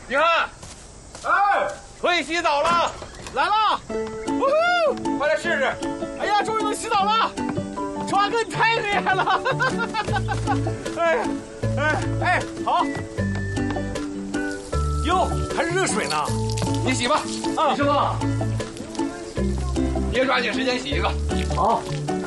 你看，哎，可以洗澡了，来了，快来试试！哎呀，终于能洗澡了，川哥你太厉害了！哎，好。哟，还是热水呢，你洗吧。啊，师傅，别抓紧时间洗一个。 好。